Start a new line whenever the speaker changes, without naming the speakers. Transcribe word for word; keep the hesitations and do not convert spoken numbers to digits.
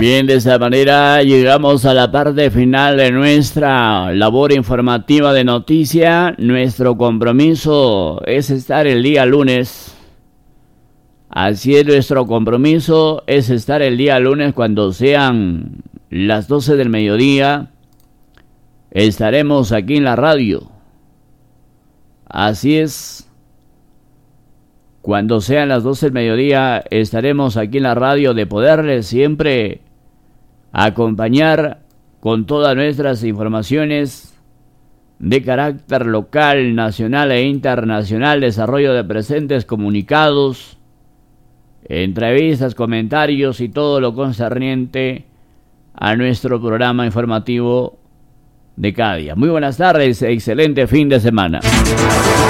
Bien, de esa manera llegamos a la parte final de nuestra labor informativa de noticia. Nuestro compromiso es estar el día lunes. Así es, nuestro compromiso es estar el día lunes cuando sean las doce del mediodía. Estaremos aquí en la radio. Así es. Cuando sean las doce del mediodía estaremos aquí en la radio de poderles siempre acompañar con todas nuestras informaciones de carácter local, nacional e internacional, desarrollo de presentes comunicados, entrevistas, comentarios y todo lo concerniente a nuestro programa informativo de cada día. Muy buenas tardes, excelente fin de semana.